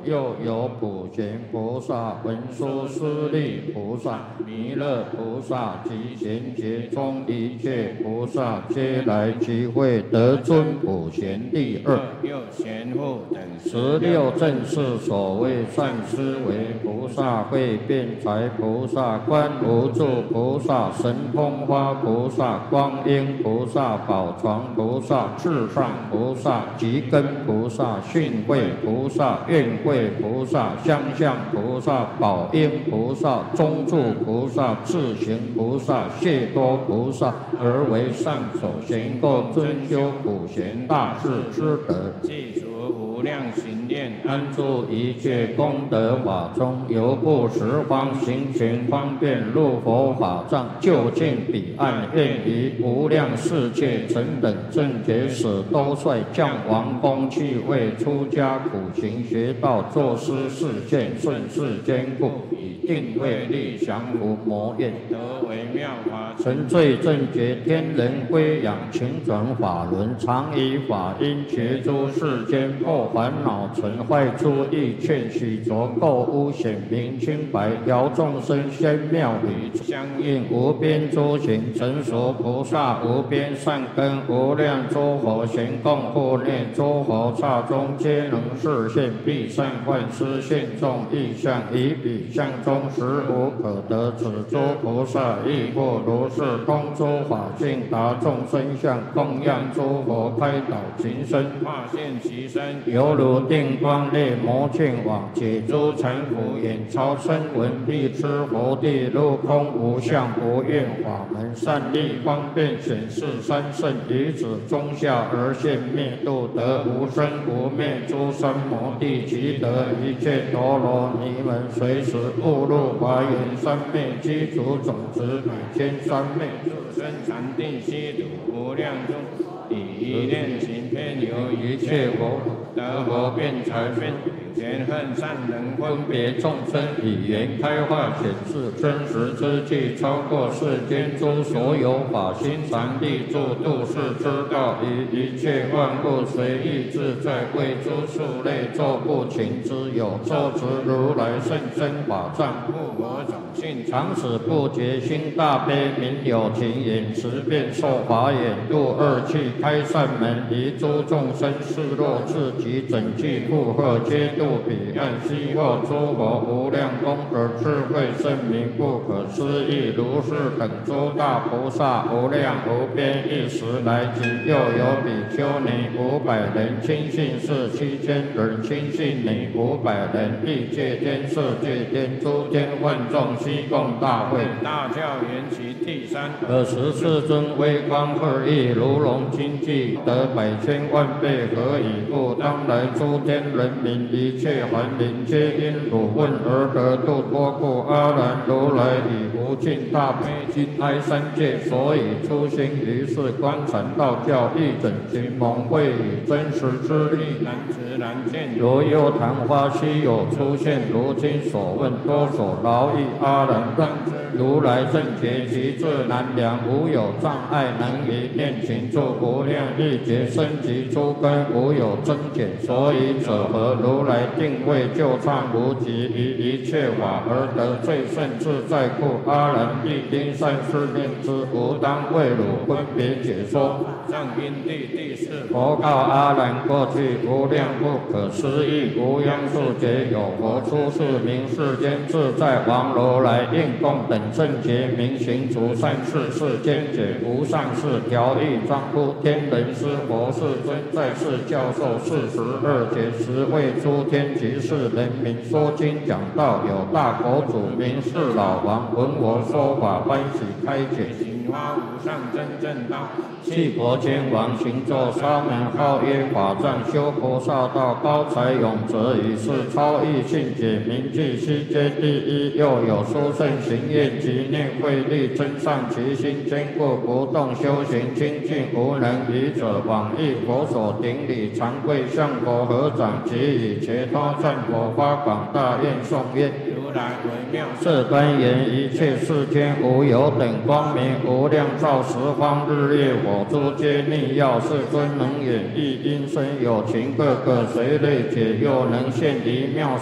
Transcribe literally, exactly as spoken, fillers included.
又有普贤菩萨、文殊师利菩萨、弥勒菩萨及贤劫中一切菩萨，皆来集会得尊普贤第二。 又贤护等十六正是所谓善思维菩萨、会辩才菩萨、观无住菩萨、神通花菩萨、光阴菩萨、宝床菩萨、至上菩萨、吉根菩萨、训慧菩萨、愿慧菩萨、相向菩萨、宝应菩萨、中住菩萨、智行菩萨、谢多菩萨，而为上首贤够尊修普贤大士之德， 记除无量行念， 安住一切功德法中，由不十方行权方便入佛法藏，就近彼岸，愿于无量世界成等正觉使都率降王公去为出家苦行学道作师示现顺世坚固，以定慧力降伏魔怨， 得为妙法沉醉正觉天人归养，勤转法轮，常以法音觉诸世间破烦恼尘坏诸意，劝许着垢污显明清白，调众生仙妙理，相应无边诸行，成熟菩萨无边善根，无量诸佛贤供护念，诸佛刹中皆能示现，必善幻施现众意象，以彼相中实无可得，此诸菩萨亦复如是，通诸法性，达众生相，供养诸佛，开导情身， 化现其身， 犹如定光烈魔犍网，解诸尘浮，眼超声闻，必知佛地入空无相不愿法门，善利方便显示三圣，以此中下而现灭度，得无生无灭诸三摩地，即得一切陀罗尼门，随时误入华严三昧，基础种子百千三昧， 入生禅定悉土无量中，以一念行偏由一切佛得佛辩才分，贤恨善人分别众生， 以言开化显示真实之际，超过世间诸所有法，心常立住度世之道，以一切万物随意自在，为诸数类作不勤之有，受持如来圣真法藏， 护我种性常使不觉心大悲，明有情眼持变受法眼，度二气开善门，以诸众生示若自己整具负荷，皆度彼岸，悉获诸佛无量功德智慧圣明，不可思议。如是等诸大菩萨无量无边，一时来集，又有比丘尼五百人，亲信士七千人，亲信女五百人，欲界天、色界天、诸天万众悉共大会。 大教缘起第三， 尔时世尊威光二翼，如龙精济，得百千万倍，何以故？当来诸天人民一切凡灵，皆因汝问而得度。多故阿难如来以无尽大悲心哀三界，所以出行于世观禅道教，一整群蒙会以真实之力， 难知难见。 如幽昙花稀有出现，如今所问多所劳役。阿难让如来正觉极智难量，无有障碍，能以念情助无量亿劫生及诸根，无有增减。所以者何？如来定位就畅无极，于一切法而得最胜自在故。阿难必应善思念之，吾当为汝分别解说。 上因地第四， 佛告阿难：过去无量不可思议无央数劫，有佛出世名世间自在王如来，应供等正觉明行除善事，世间解无上士，调御庄乎天人师佛世尊，在世教授四十二劫，时为诸天及世人民说经讲道，有大佛祖名是老王，闻我说法，欢喜开解。 行花无上真正道， 弃佛天王行作沙门，号曰法藏，修菩萨道，高才永泽，以是超逸信解，名具悉皆第一。又有殊胜行愿及念慧力，增上其心，坚固不动，修行精进无能愚者，往诣佛所顶礼，常跪向佛合掌，即以切他赞佛，发广大愿颂曰： 如来为妙是端言一切世间无有等光明，无量照十方日月火珠皆逆耀，世尊能演绎音声有情，个个随类解，又能现离妙